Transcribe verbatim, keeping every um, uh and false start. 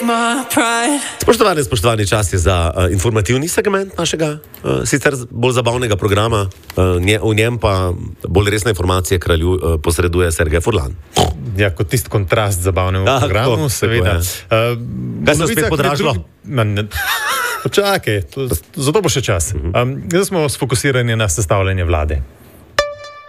Spoštovani, spoštovani, čas je za uh, informativni segment našega uh, sicer bolj zabavnega programa, uh, nje, v njem pa bolj resne informacije kralju uh, posreduje Sergej Furlan. Ja, kot tisti kontrast zabavnemu ja, programu, to, seveda. Uh, Kaj se je spet podražilo? Drugi... Počakaj, to, zato bo še čas. Um, zdaj smo sfokusirani na sestavljanje vlade.